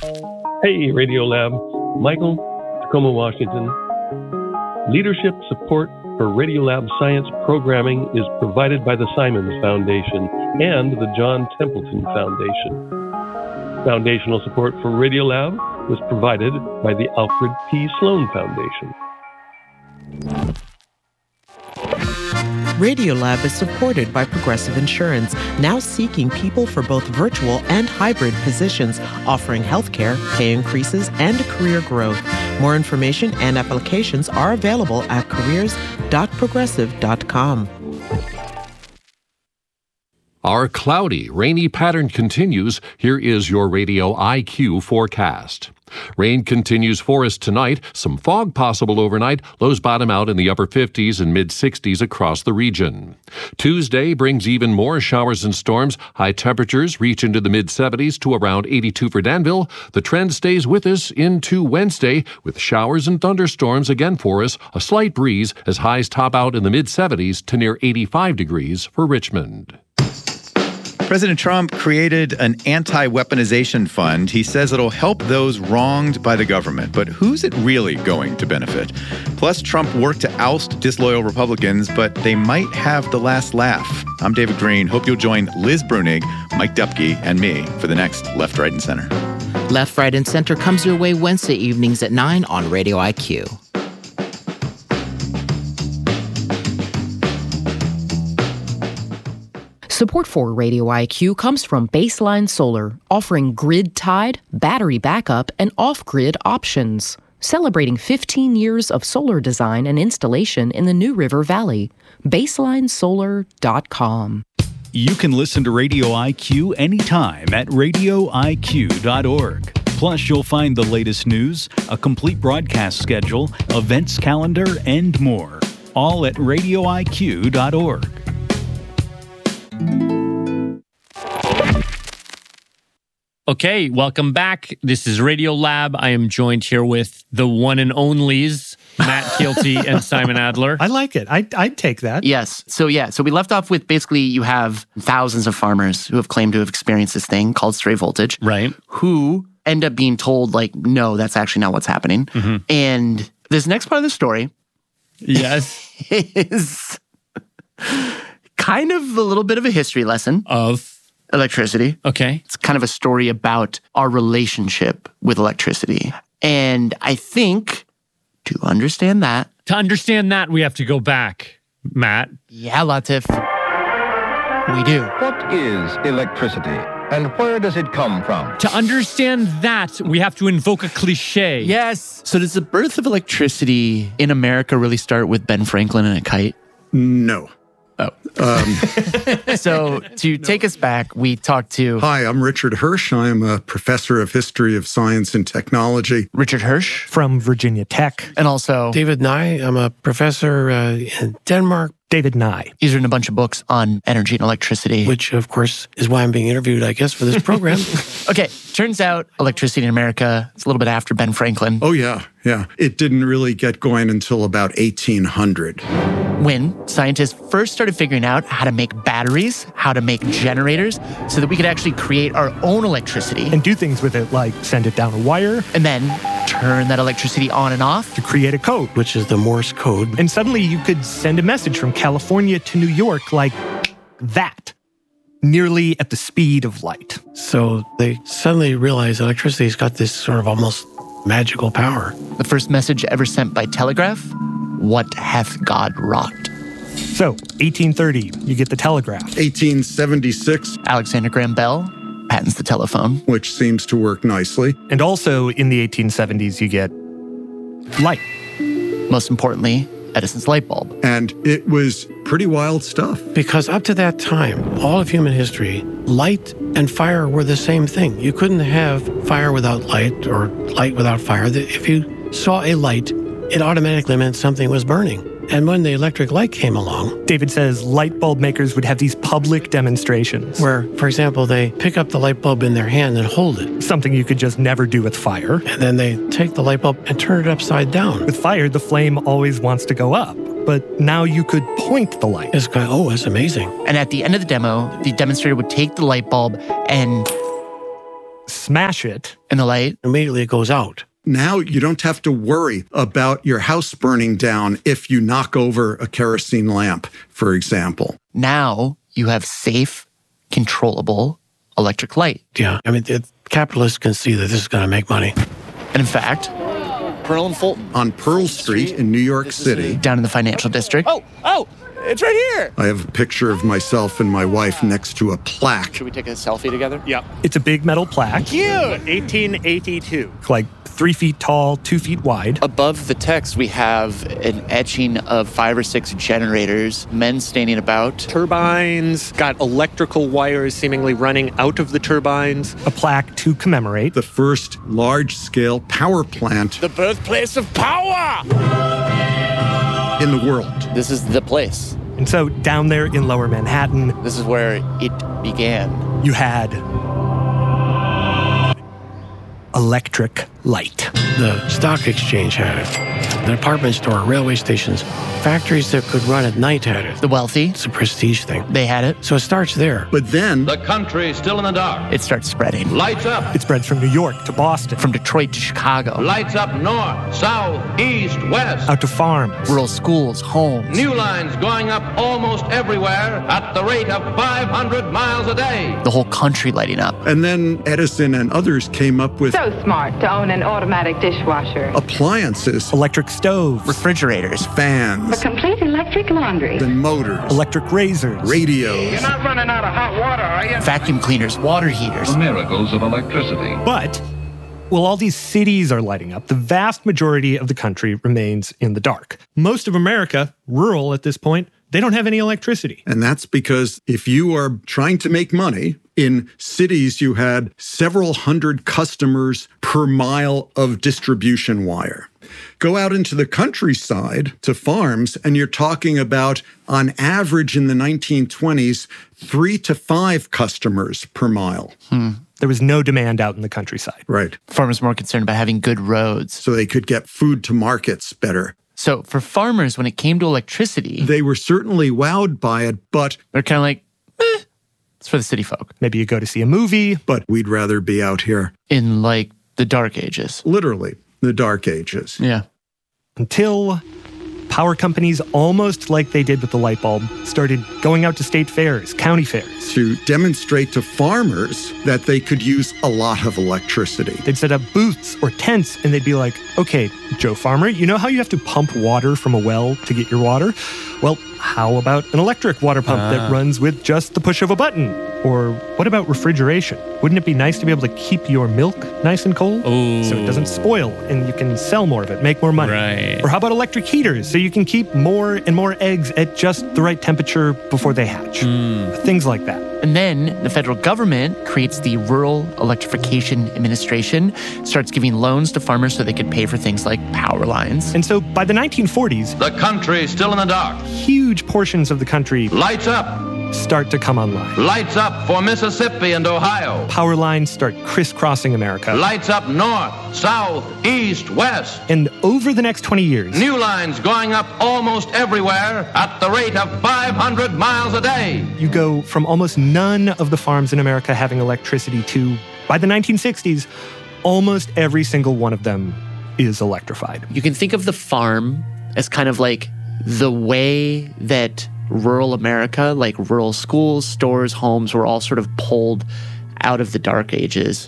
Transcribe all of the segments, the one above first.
Hey, Radiolab. Michael, Tacoma, Washington. Leadership support for Radiolab science programming is provided by the Simons Foundation and the John Templeton Foundation. Foundational support for Radiolab was provided by the Alfred P. Sloan Foundation. Radiolab is supported by Progressive Insurance, now seeking people for both virtual and hybrid positions, offering healthcare, pay increases, and career growth. More information and applications are available at careers.progressive.com. Our cloudy, rainy pattern continues. Here is your Radio IQ forecast. Rain continues for us tonight. Some fog possible overnight. Lows bottom out in the upper 50s and mid-60s across the region. Tuesday brings even more showers and storms. High temperatures reach into the mid-70s to around 82 for Danville. The trend stays with us into Wednesday with showers and thunderstorms again for us. A slight breeze as highs top out in the mid-70s to near 85 degrees for Richmond. President Trump created an anti-weaponization fund. He says it'll help those wronged by the government. But who's it really going to benefit? Plus, Trump worked to oust disloyal Republicans, but they might have the last laugh. I'm David Green. Hope you'll join Liz Brunig, Mike Dupke, and me for the next Left, Right, and Center. Left, Right, and Center comes your way Wednesday evenings at 9 on Radio IQ. Support for Radio IQ comes from Baseline Solar, offering grid-tied, battery backup, and off-grid options. Celebrating 15 years of solar design and installation in the New River Valley. BaselineSolar.com. You can listen to Radio IQ anytime at radioiq.org. Plus, you'll find the latest news, a complete broadcast schedule, events calendar, and more. All at radioiq.org. Okay, welcome back. This is Radiolab. I am joined here with the one and onlys, Matt Kielty and Simon Adler. I like it. I'd take that. Yes. So we left off with basically you have thousands of farmers who have claimed to have experienced this thing called stray voltage. Right. Who end up being told, like, no, that's actually not what's happening. Mm-hmm. And this next part of the story is kind of a little bit of a history lesson. Of? Electricity. Okay. It's kind of a story about our relationship with electricity. And I think to understand that, we have to go back, Matt. Yeah, Latif. We do. What is electricity and where does it come from? To understand that, we have to invoke a cliche. Yes. So does the birth of electricity in America really start with Ben Franklin and a kite? No. Oh. So to take us back, we talked to... Hi, I'm Richard Hirsch. I'm a professor of history of science and technology. Richard Hirsch. From Virginia Tech. And also... David Nye. I'm a professor in Denmark. David Nye. He's written a bunch of books on energy and electricity. Which, of course, is why I'm being interviewed, I guess, for this program. Okay, turns out electricity in America is a little bit after Ben Franklin. Oh, yeah. It didn't really get going until about 1800. When scientists first started figuring out how to make batteries, how to make generators, so that we could actually create our own electricity. And do things with it, like send it down a wire. And then turn that electricity on and off. To create a code. Which is the Morse code. And suddenly you could send a message from California to New York like that. Nearly at the speed of light. So they suddenly realized electricity's got this sort of almost magical power. The first message ever sent by telegraph? What hath God wrought? So, 1830, you get the telegraph. 1876, Alexander Graham Bell patents the telephone. Which seems to work nicely. And also, in the 1870s, you get light. Most importantly, Edison's light bulb. And it was pretty wild stuff. Because up to that time, all of human history, light and fire were the same thing. You couldn't have fire without light or light without fire. If you saw a light, it automatically meant something was burning. And when the electric light came along... David says light bulb makers would have these public demonstrations. Where, for example, they pick up the light bulb in their hand and hold it. Something you could just never do with fire. And then they take the light bulb and turn it upside down. With fire, the flame always wants to go up. But now you could point the light. It's kind of, oh, that's amazing. And at the end of the demo, the demonstrator would take the light bulb and smash it. And the light? Immediately it goes out. Now you don't have to worry about your house burning down if you knock over a kerosene lamp, for example. Now you have safe, controllable electric light. Yeah, I mean, capitalists can see that this is going to make money. And in fact, Pearl and Fulton. On Pearl Street in New York City. Down in the financial district. Oh, it's right here. I have a picture of myself and my wife next to a plaque. Should we take a selfie together? Yeah. It's a big metal plaque. Cute. 1882. Like 3 feet tall, 2 feet wide. Above the text, we have an etching of 5 or 6 generators, men standing about. Turbines, got electrical wires seemingly running out of the turbines. A plaque to commemorate the first large-scale power plant. The birthplace of power! In the world. This is the place. And so down there in Lower Manhattan, this is where it began. You had electric light. The stock exchange had it. The department store, railway stations, factories that could run at night had it. The wealthy. It's a prestige thing. They had it. So it starts there. But then the country still in the dark. It starts spreading. Lights up. It spreads from New York to Boston. From Detroit to Chicago. Lights up north, south, east, west. Out to farms. Rural schools, homes. New lines going up almost everywhere at the rate of 500 miles a day. The whole country lighting up. And then Edison and others came up with so smart to own an automatic dishwasher. Appliances. Electric stoves. Refrigerators. Fans. A complete electric laundry. Then motors. Electric razors. Radios. You're not running out of hot water, are you? Vacuum cleaners, water heaters. The miracles of electricity. But, while all these cities are lighting up, the vast majority of the country remains in the dark. Most of America, rural at this point, they don't have any electricity. And that's because if you are trying to make money, in cities you had several hundred customers per mile of distribution wire. Go out into the countryside to farms, and you're talking about, on average in the 1920s, 3 to 5 customers per mile. There was no demand out in the countryside. Right. Farmers were more concerned about having good roads. So they could get food to markets better. So for farmers, when it came to electricity, they were certainly wowed by it, but they're kind of like, it's for the city folk. Maybe you go to see a movie, but we'd rather be out here. In like the dark ages. Literally, the dark ages. Yeah. Until power companies, almost like they did with the light bulb, started going out to state fairs, county fairs. To demonstrate to farmers that they could use a lot of electricity. They'd set up booths or tents, and they'd be like, okay, Joe Farmer, you know how you have to pump water from a well to get your water? Well, how about an electric water pump that runs with just the push of a button? Or what about refrigeration? Wouldn't it be nice to be able to keep your milk nice and cold? Ooh. So it doesn't spoil and you can sell more of it, make more money. Right. Or how about electric heaters so you can keep more and more eggs at just the right temperature before they hatch? Things like that. And then the federal government creates the Rural Electrification Administration, starts giving loans to farmers so they could pay for things like power lines. And so by the 1940s, the country still in the dark. Huge portions of the country lights up. Start to come online. Lights up for Mississippi and Ohio. Power lines start crisscrossing America. Lights up north, south, east, west. And over the next 20 years, new lines going up almost everywhere at the rate of 500 miles a day. You go from almost none of the farms in America having electricity to, by the 1960s, almost every single one of them is electrified. You can think of the farm as kind of like the way that rural America, like rural schools, stores, homes, were all sort of pulled out of the dark ages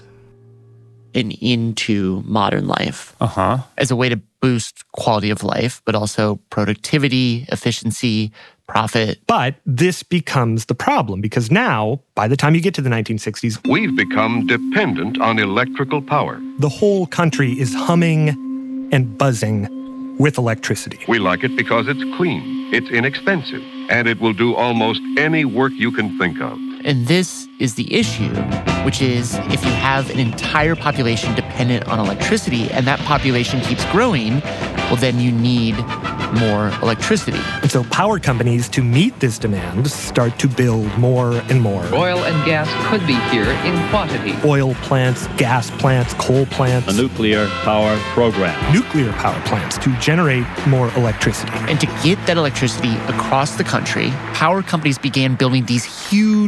and into modern life as a way to boost quality of life, but also productivity, efficiency, profit. But this becomes the problem because now, by the time you get to the 1960s, we've become dependent on electrical power. The whole country is humming and buzzing with electricity. We like it because it's clean, it's inexpensive, and it will do almost any work you can think of. And this is the issue, which is if you have an entire population dependent on electricity and that population keeps growing, well, then you need more electricity. And so power companies, to meet this demand, start to build more and more. Oil and gas could be here in quantity. Oil plants, gas plants, coal plants. A nuclear power program. Nuclear power plants to generate more electricity. And to get that electricity across the country, power companies began building these huge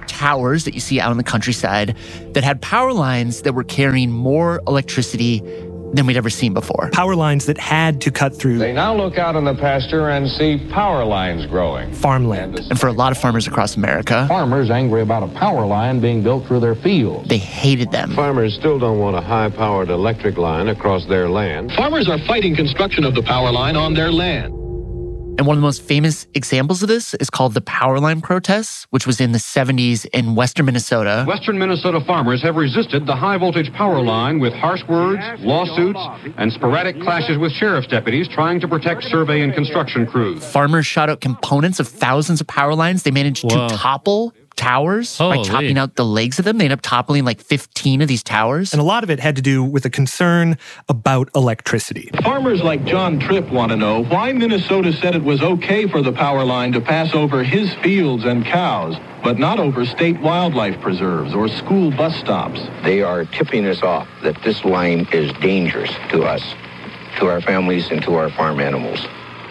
towers that you see out in the countryside that had power lines that were carrying more electricity than we'd ever seen before. Power lines that had to cut through. They now look out in the pasture and see power lines growing. Farmland. And for a lot of farmers across America, farmers angry about a power line being built through their fields. They hated them. Farmers still don't want a high-powered electric line across their land. Farmers are fighting construction of the power line on their land. And one of the most famous examples of this is called the Power Line Protests, which was in the 70s in western Minnesota. Western Minnesota farmers have resisted the high-voltage power line with harsh words, lawsuits, and sporadic clashes with sheriff's deputies trying to protect survey and construction crews. Farmers shot out components of thousands of power lines. They managed to topple towers by chopping out the legs of them. They ended up toppling like 15 of these towers. And a lot of it had to do with a concern about electricity. Farmers like John Tripp want to know why Minnesota said it was okay for the power line to pass over his fields and cows, but not over state wildlife preserves or school bus stops. They are tipping us off that this line is dangerous to us, to our families, and to our farm animals.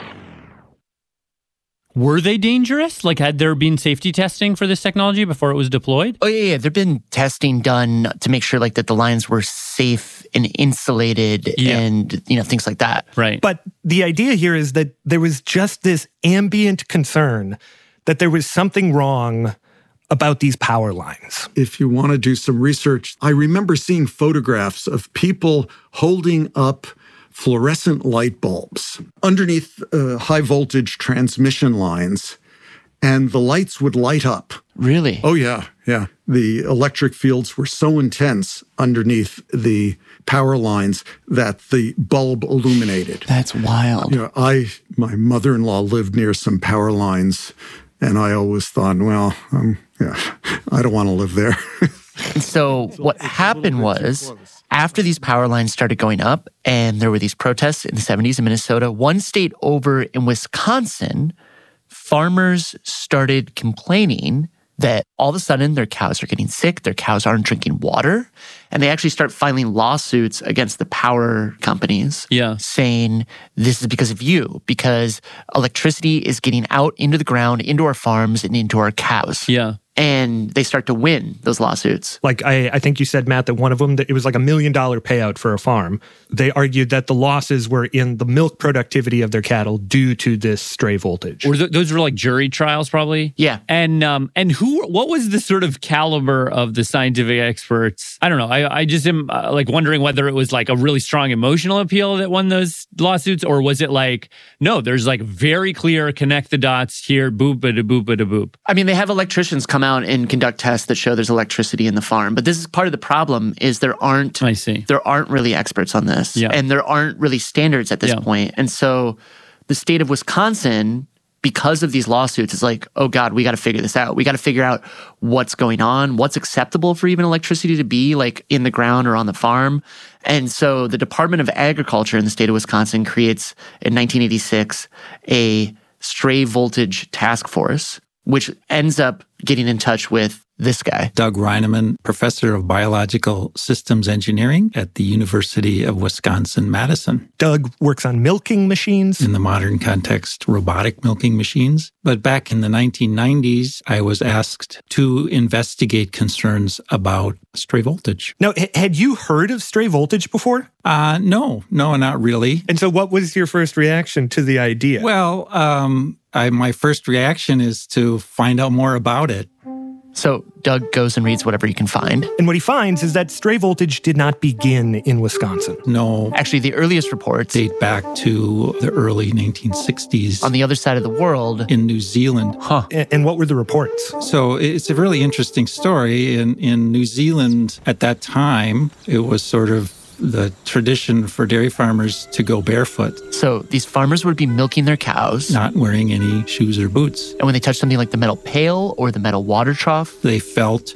Were they dangerous? Like, had there been safety testing for this technology before it was deployed? Oh, yeah. There'd been testing done to make sure, like, that the lines were safe and insulated and, things like that. Right. But the idea here is that there was just this ambient concern that there was something wrong about these power lines. If you want to do some research, I remember seeing photographs of people holding up fluorescent light bulbs underneath high voltage transmission lines, and the lights would light up. Really? Oh, yeah. The electric fields were so intense underneath the power lines that the bulb illuminated. That's wild. My mother-in-law lived near some power lines, and I always thought, well, I don't want to live there. And so what happened was, after these power lines started going up and there were these protests in the 70s in Minnesota, one state over in Wisconsin, farmers started complaining that all of a sudden their cows are getting sick, their cows aren't drinking water, and they actually start filing lawsuits against the power companies saying this is because of you, because electricity is getting out into the ground, into our farms, and into our cows. Yeah. And they start to win those lawsuits. Like I think you said, Matt, that one of them, that it was like $1 million payout for a farm. They argued that the losses were in the milk productivity of their cattle due to this stray voltage. Those were like jury trials, probably. Yeah. And what was the sort of caliber of the scientific experts? I don't know. I just am like wondering whether it was like a really strong emotional appeal that won those lawsuits, or was it like, no, there's like very clear connect the dots here, boop-a-da-boop-a-da-boop. I mean, they have electricians come out and conduct tests that show there's electricity in the farm. But this is part of the problem is there aren't really experts on this. Yeah. And there aren't really standards at this point. And so the state of Wisconsin, because of these lawsuits, is like, oh God, we got to figure this out. We got to figure out what's going on, what's acceptable for even electricity to be like in the ground or on the farm. And so the Department of Agriculture in the state of Wisconsin creates in 1986 a stray voltage task force, which ends up getting in touch with this guy. Doug Reineman, professor of biological systems engineering at the University of Wisconsin-Madison. Doug works on milking machines. In the modern context, robotic milking machines. But back in the 1990s, I was asked to investigate concerns about stray voltage. Now, had you heard of stray voltage before? No, not really. And so what was your first reaction to the idea? Well, my first reaction is to find out more about it. So Doug goes and reads whatever he can find. And what he finds is that stray voltage did not begin in Wisconsin. No. Actually, the earliest reports date back to the early 1960s. On the other side of the world. In New Zealand. Huh. And what were the reports? So it's a really interesting story. In New Zealand at that time, it was sort of the tradition for dairy farmers to go barefoot. So these farmers would be milking their cows, not wearing any shoes or boots. And when they touched something like the metal pail or the metal water trough, they felt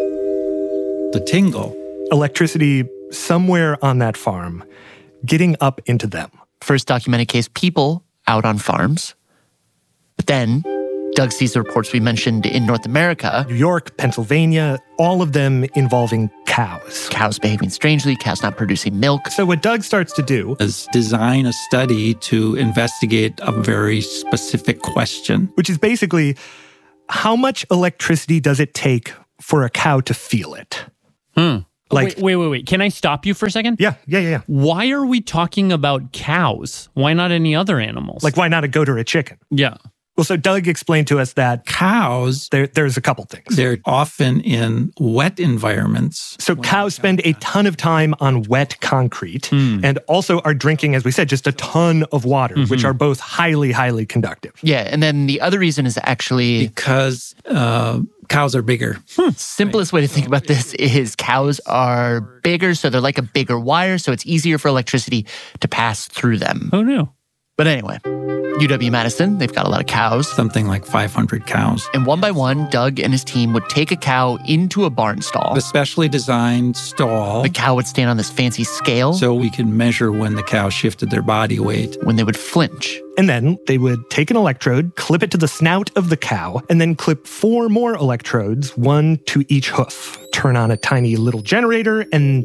the tingle. Electricity somewhere on that farm, getting up into them. First documented case, people out on farms. But then Doug sees the reports we mentioned in North America. New York, Pennsylvania, all of them involving cows. Cows behaving strangely, cows not producing milk. So what Doug starts to do is design a study to investigate a very specific question. Which is basically, how much electricity does it take for a cow to feel it. Like, wait. Can I stop you for a second? Yeah. Why are we talking about cows? Why not any other animals? Like, why not a goat or a chicken? Yeah. Well, so Doug explained to us that cows, there's a couple things. They're often in wet environments. So cows spend a ton of time on wet concrete and also are drinking, as we said, just a ton of water, which are both highly, highly conductive. Yeah, and then the other reason is actually... Because cows are bigger. Simplest way to think about this is cows are bigger, so they're like a bigger wire, so it's easier for electricity to pass through them. Oh, no. But anyway, UW-Madison, they've got a lot of cows. Something like 500 cows. And one by one, Doug and his team would take a cow into a barn stall. A specially designed stall. The cow would stand on this fancy scale. So we could measure when the cow shifted their body weight. When they would flinch. And then they would take an electrode, clip it to the snout of the cow, and then clip 4 more electrodes, 1 to each hoof. Turn on a tiny little generator and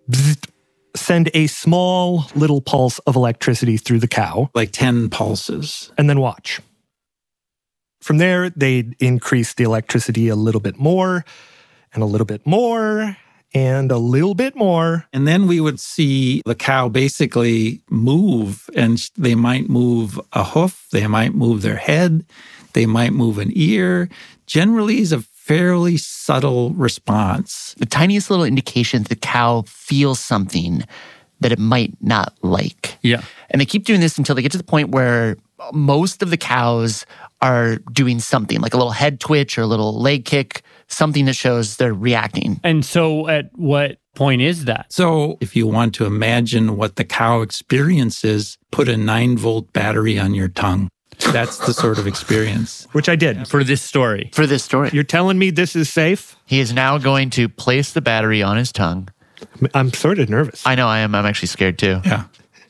send a small little pulse of electricity through the cow. Like 10 pulses. And then watch. From there, they'd increase the electricity a little bit more, and a little bit more, and a little bit more. And then we would see the cow basically move, and they might move a hoof, they might move their head, they might move an ear. Generally, is a fairly subtle response. The tiniest little indication that the cow feels something that it might not like. Yeah. And they keep doing this until they get to the point where most of the cows are doing something, like a little head twitch or a little leg kick, something that shows they're reacting. And so at what point is that? So if you want to imagine what the cow experiences, put a 9-volt battery on your tongue. That's the sort of experience. Which I did. For this story. For this story. You're telling me this is safe? He is now going to place the battery on his tongue. I'm sort of nervous. I know I am. I'm actually scared too. Yeah.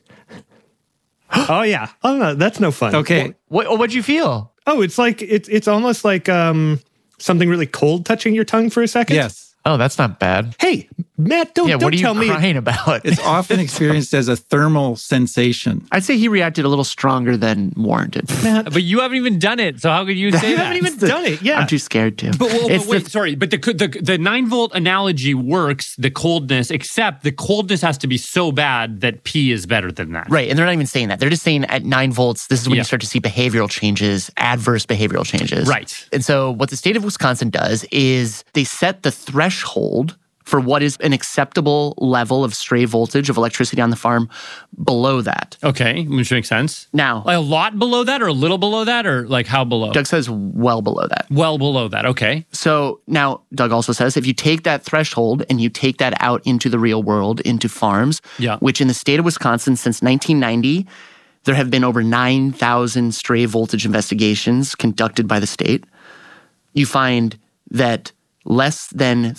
Oh, yeah. Oh, no, that's no fun. Okay. What'd you feel? Oh, it's like, it's almost like something really cold touching your tongue for a second. Yes. Oh, that's not bad. Hey, Matt, don't tell me. What are you crying about? It's often experienced as a thermal sensation. I'd say he reacted a little stronger than warranted. Matt, but you haven't even done it, so how could you say that? You haven't even done it, yeah. I'm too scared to. But wait, sorry. But the 9-volt analogy works, the coldness, except the coldness has to be so bad that P is better than that. Right, and they're not even saying that. They're just saying at 9 volts, this is when you start to see behavioral changes, adverse behavioral changes. Right. And so what the state of Wisconsin does is they set the threshold for what is an acceptable level of stray voltage of electricity on the farm below that. Okay, which makes sense. Now, like a lot below that or a little below that or like how below? Doug says well below that. Well below that, okay. So now Doug also says if you take that threshold and you take that out into the real world, into farms, which in the state of Wisconsin since 1990, there have been over 9,000 stray voltage investigations conducted by the state. You find that less than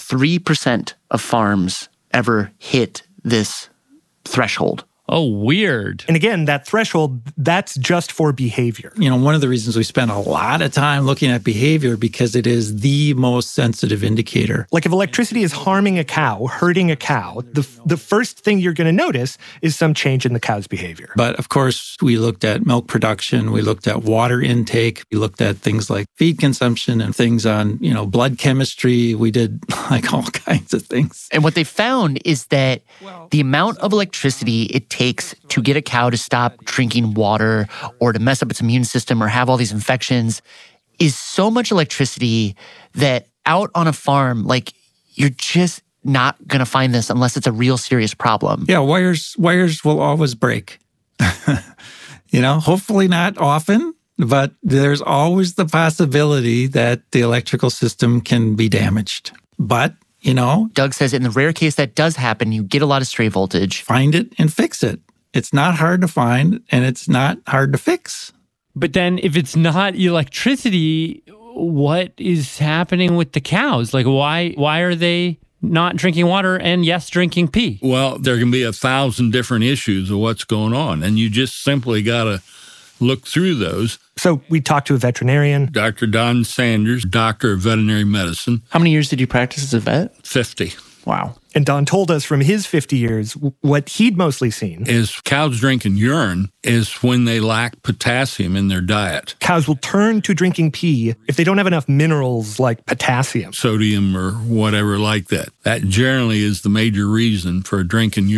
3% of farms ever hit this threshold. Oh, weird. And again, that threshold, that's just for behavior. You know, one of the reasons we spend a lot of time looking at behavior because it is the most sensitive indicator. Like if electricity is harming a cow, hurting a cow, the first thing you're going to notice is some change in the cow's behavior. But of course, we looked at milk production, we looked at water intake, we looked at things like feed consumption and things on, you know, blood chemistry. We did like all kinds of things. And what they found is that the amount of electricity it takes to get a cow to stop drinking water or to mess up its immune system or have all these infections is so much electricity that out on a farm, like you're just not going to find this unless it's a real serious problem. Yeah, wires will always break. You know, hopefully not often, but there's always the possibility that the electrical system can be damaged. But you know, Doug says in the rare case that does happen, you get a lot of stray voltage. Find it and fix it. It's not hard to find and it's not hard to fix. But then if it's not electricity, what is happening with the cows? Like why are they not drinking water and yes, drinking pee? Well, there can be 1,000 different issues of what's going on. And you just simply got to look through those. So we talked to a veterinarian. Dr. Don Sanders, doctor of veterinary medicine. How many years did you practice as a vet? 50. Wow. And Don told us from his 50 years what he'd mostly seen is cows drinking urine is when they lack potassium in their diet. Cows will turn to drinking pee if they don't have enough minerals like potassium, sodium, or whatever like that. That generally is the major reason for drinking urine.